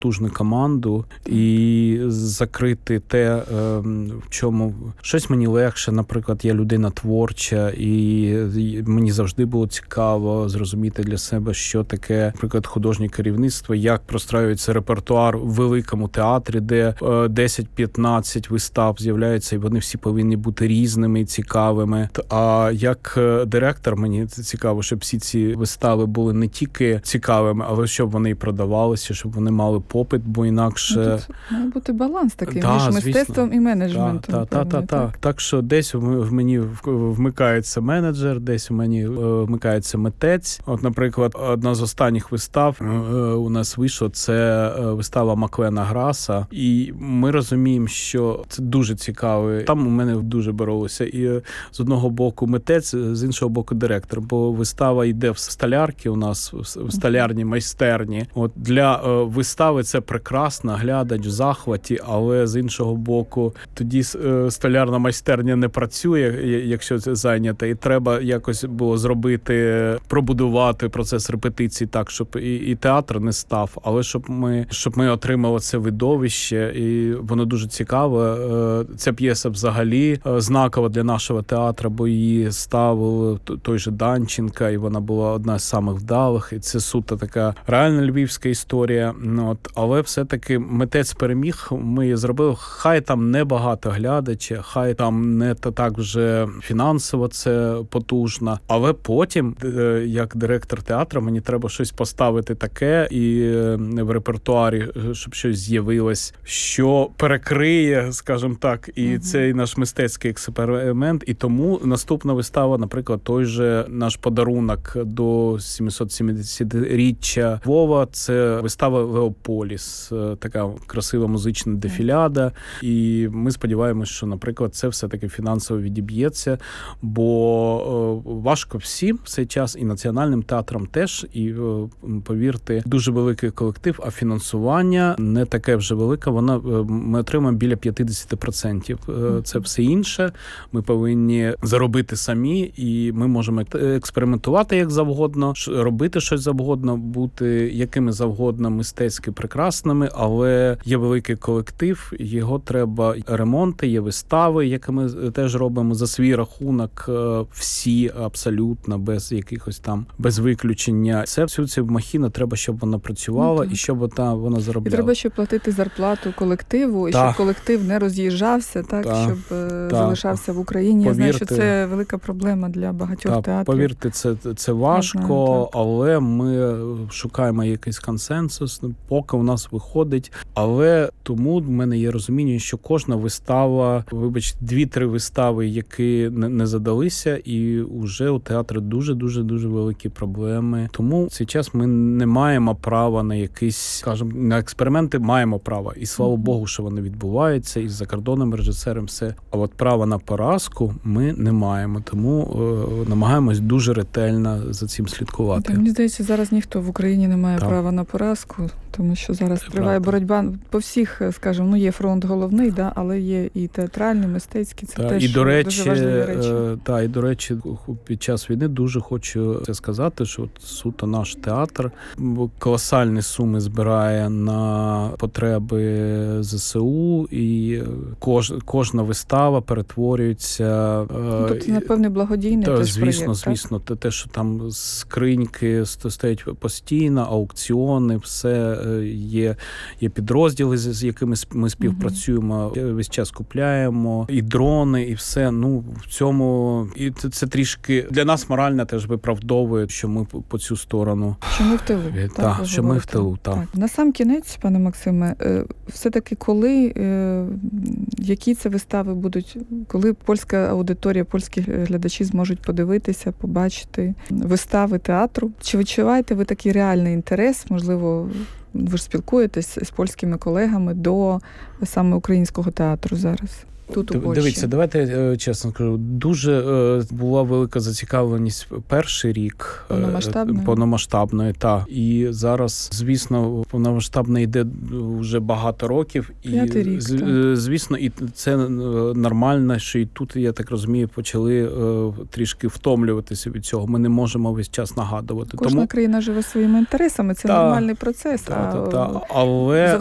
потужну команду і закрити те, в чому щось мені легше. Наприклад, я людина творча, і мені завжди було цікаво зрозуміти для себе, що таке, наприклад, художнє керівництво, як простраюється репертуар в великому театрі, де 10-15 вистав з'являються, і вони всі повинні бути різними і цікавими. А як директор, мені цікаво, щоб всі ці вистави були не тільки цікавими, але щоб вони і продавалися, щоб вони мали попит, бо інакше... Тут має бути баланс такий між мистецтвом і менеджментом. Так що десь в мені вмикається менеджер, десь в мені вмикається митець. От, наприклад, одна з останніх вистав у нас вийшла, це вистава Маклена Граса, і ми розуміємо, що це дуже цікавий. Там у мене дуже боролося і з одного боку митець, з іншого боку директор, бо вистава йде в столярці у нас, в столярній майстерні. От для вистави це прекрасно, глядач в захваті, але з іншого боку, тоді столярна майстерня не працює, якщо це зайнято, і треба якось було зробити, пробудувати процес репетиції так, щоб і театр не став, але щоб ми отримали це видовище, і воно дуже цікаве. Ця п'єса взагалі знакова для нашого театру, бо її ставив той же Данченка, і вона була одна з самих вдалих, і це суто така реальна львівська історія. Але все-таки митець переміг, ми її зробили, хай там небагато глядача, хай там не так вже фінансово це потужно, але потім, як директор театру, мені треба щось поставити таке і в репертуарі, щоб щось з'явилось, що перекриє, скажімо так, і цей наш мистецький експеримент. І тому наступна вистава, наприклад, той же наш подарунок до 770-річчя Львова, це вистава «Леополіс», така красива музична дефіляда. І ми сподіваємося, що, наприклад, це все-таки фінансово відіб'ється, бо важко всім в цей час, і національним театрам теж, і, повірте, дуже великий колектив, а фінансування не таке вже велике, ми отримаємо біля 50%. Це все інше, ми повинні заробити самі, і ми можемо експериментувати як завгодно, робити щось завгодно, бути якими завгодно мистецьки прекрасними, але є великий колектив, його треба ремонти, є вистави, які ми теж робимо за свій рахунок, всі абсолютно, без якихось там, без виключення. Всю цю махіну треба, щоб вона працювала і щоб вона заробляла. І треба ще платити зарплату колективу, і щоб колектив не роз'їжджався, щоб залишався в Україні. Повірте, я знаю, що це велика проблема для багатьох театрів. Повірте, це важко, але ми шукаємо якийсь консенсус, поки у нас виходить. Але тому в мене є розуміння, що кожна вистава, вибачте, 2-3 вистави, які не задалися, і вже у театрі дуже великі проблеми. Тому в цей час ми не маємо права на якісь, скажімо, на експерименти маємо право. І слава Богу, що вони відбуваються, і з закордонним режисером все. А от права на поразку ми не маємо. Тому намагаємось дуже ретельно за цим слідкувати. Мені здається, зараз ніхто в Україні не має права на поразку, тому що зараз триває боротьба по всіх, скажімо, є фронт головний, але є і театральний, мистецький, це теж дуже важливі речі. І, до речі, під час війни дуже хочу це сказати, що суто наш театр колосальні суми збирає на потреби ЗСУ, і кожна вистава перетворюється... Тобто, напевне, благодійний теж проєкт, звісно. Те, що там скриньки стоять постійно, аукціони, все є підрозділи, з якими ми співпрацюємо, весь час купляємо, і дрони, і все. В цьому... І це трішки для нас морально теж виправдовує, що ми по цю сторону. Що ми в тилу. Що ми в тилу, так. На сам кінець, пане Максиме, все-таки які це вистави будуть, коли польська аудиторія, польські глядачі зможуть подивитися, побачити вистави театру? Чи відчуваєте ви такий реальний інтерес, можливо, ви ж спілкуєтесь з польськими колегами до саме українського театру зараз? тут у Польщі? Дивіться, давайте чесно скажу, дуже була велика зацікавленість перший рік повномасштабної, та і зараз, звісно, повномасштабна йде вже багато років, і 5-й рік, звісно, і це нормально, що і тут, я так розумію, почали трішки втомлюватися від цього. Ми не можемо весь час нагадувати. Кожна країна живе своїми інтересами, це нормальний процес. Але